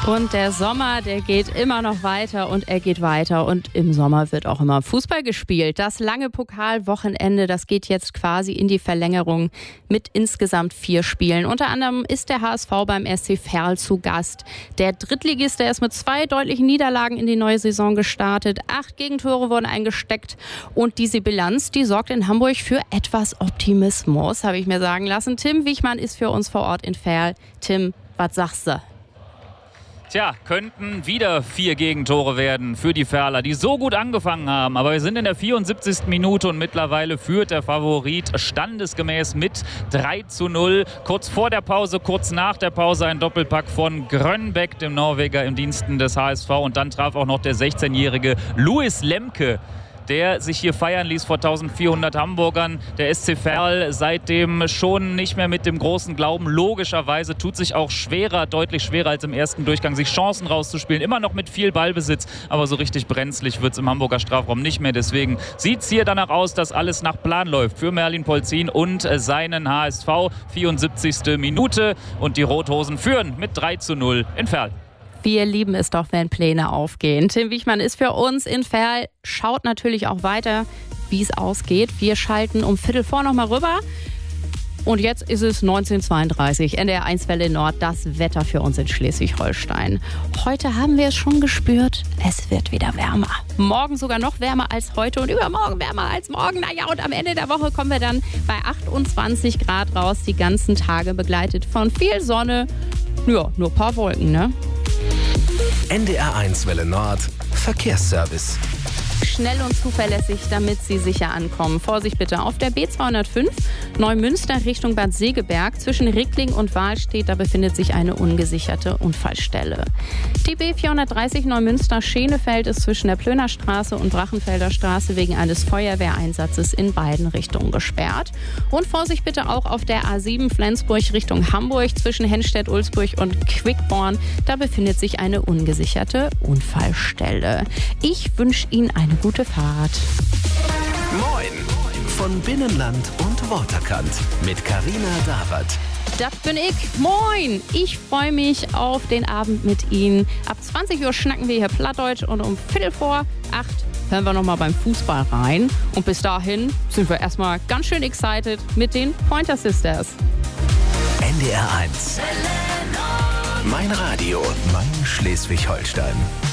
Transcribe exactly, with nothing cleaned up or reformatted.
Und der Sommer, der geht immer noch weiter und er geht weiter und im Sommer wird auch immer Fußball gespielt. Das lange Pokalwochenende, das geht jetzt quasi in die Verlängerung mit insgesamt vier Spielen. Unter anderem ist der H S V beim S C Verl zu Gast. Der Drittligist, der ist mit zwei deutlichen Niederlagen in die neue Saison gestartet. Acht Gegentore wurden eingesteckt und diese Bilanz, die sorgt in Hamburg für etwas Optimismus, habe ich mir sagen lassen. Tim Wichmann ist für uns vor Ort in Verl. Tim, was sagst du? Tja, könnten wieder vier Gegentore werden für die Verler, die so gut angefangen haben. Aber wir sind in der vierundsiebzigsten Minute und mittlerweile führt der Favorit standesgemäß mit drei zu null. Kurz vor der Pause, kurz nach der Pause ein Doppelpack von Grönbæk, dem Norweger im Diensten des H S V. Und dann traf auch noch der sechzehnjährige Louis Lemke, der sich hier feiern ließ vor eintausendvierhundert Hamburgern. Der S C Verl seitdem schon nicht mehr mit dem großen Glauben. Logischerweise tut sich auch schwerer, deutlich schwerer als im ersten Durchgang, sich Chancen rauszuspielen. Immer noch mit viel Ballbesitz, aber so richtig brenzlig wird es im Hamburger Strafraum nicht mehr. Deswegen sieht es hier danach aus, dass alles nach Plan läuft für Merlin Polzin und seinen H S V. vierundsiebzigste Minute und die Rothosen führen mit drei zu null in Verl. Wir lieben es doch, wenn Pläne aufgehen. Tim Wichmann ist für uns in Verl, schaut natürlich auch weiter, wie es ausgeht. Wir schalten um Viertel vor nochmal rüber. Und jetzt ist es neunzehn Uhr zweiunddreißig, N D R eins Welle Nord, das Wetter für uns in Schleswig-Holstein. Heute haben wir es schon gespürt, es wird wieder wärmer. Morgen sogar noch wärmer als heute und übermorgen wärmer als morgen. Naja, und am Ende der Woche kommen wir dann bei achtundzwanzig Grad raus, die ganzen Tage begleitet von viel Sonne. Ja, nur ein paar Wolken, ne? N D R eins Welle Nord, Verkehrsservice. Schnell und zuverlässig, damit Sie sicher ankommen. Vorsicht bitte auf der B zweihundertfünf Neumünster Richtung Bad Segeberg. Zwischen Rickling und Wahlstedt, da befindet sich eine ungesicherte Unfallstelle. Die B vierhundertdreißig Neumünster Schenefeld ist zwischen der Plönerstraße und Drachenfelder Straße wegen eines Feuerwehreinsatzes in beiden Richtungen gesperrt. Und Vorsicht bitte auch auf der A sieben Flensburg Richtung Hamburg. Zwischen Henstedt-Ulzburg und Quickborn, da befindet sich eine ungesicherte Unfallstelle. Ich wünsche Ihnen eine gute Fahrt. Moin von Binnenland und Waterkant mit Carina Dawert. Das bin ich. Moin! Ich freue mich auf den Abend mit Ihnen. Ab zwanzig Uhr schnacken wir hier Plattdeutsch und um Viertel vor acht hören wir nochmal beim Fußball rein. Und bis dahin sind wir erstmal ganz schön excited mit den Pointer Sisters. N D R eins. Mein Radio, mein Schleswig-Holstein.